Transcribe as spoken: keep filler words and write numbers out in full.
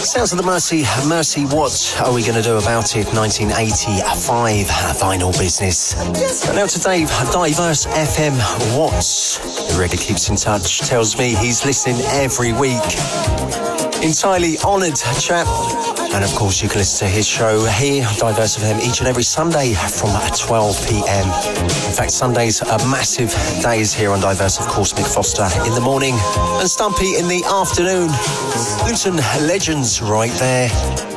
Sounds of the Mercy, Mercy, what are we going to do about it? nineteen eighty-five, vinyl business. And now to Dave, Diverse F M Watts, who regularly keeps in touch, tells me he's listening every week. Entirely honoured, chap. And of course, you can listen to his show here, Diverse F M, each and every Sunday from twelve p.m. In fact, Sundays are massive days here on Diverse. Of course, Mick Foster in the morning and Stumpy in the afternoon. Luton legends right there.